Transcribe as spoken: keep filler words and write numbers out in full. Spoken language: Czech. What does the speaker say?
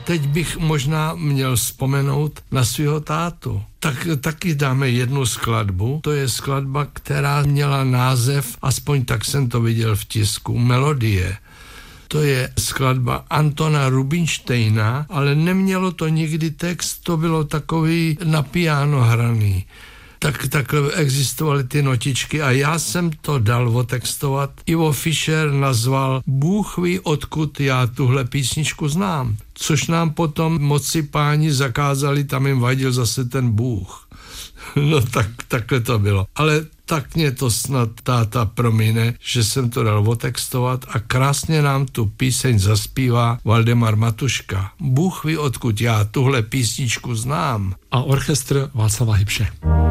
teď bych možná měl vzpomenout na svého tátu. Tak taky dáme jednu skladbu. To je skladba, která měla název, aspoň tak jsem to viděl v tisku, Melodie. To je skladba Antona Rubinsteina, ale nemělo to nikdy text, to bylo takový na piano hraný. Tak takhle existovaly ty notičky a já jsem to dal otextovat. Ivo Fischer nazval Bůh ví, odkud já tuhle písničku znám. Což nám potom moci páni zakázali, tam jim vadil zase ten Bůh. No tak, takhle to bylo. Ale tak mě to snad táta promine, že jsem to dal otextovat a krásně nám tu píseň zaspívá Valdemar Matuška. Bůh ví, odkud já tuhle písničku znám. A orchestr Václava Hybše.